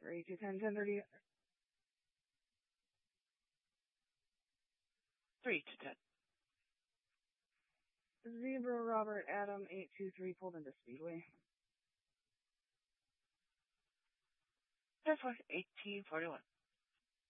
3 to 10, 10:30. 3 to 10. Zebra Robert Adam 823 pulled into Speedway. 10-4, 1841.